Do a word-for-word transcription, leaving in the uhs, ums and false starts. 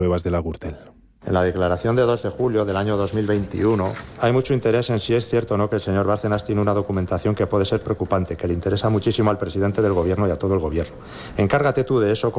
pruebas de la Gürtel. En la declaración de dos de julio del año dos mil veintiuno hay mucho interés en si es cierto o no que el señor Bárcenas tiene una documentación que puede ser preocupante, que le interesa muchísimo al presidente del gobierno y a todo el gobierno. Encárgate tú de eso.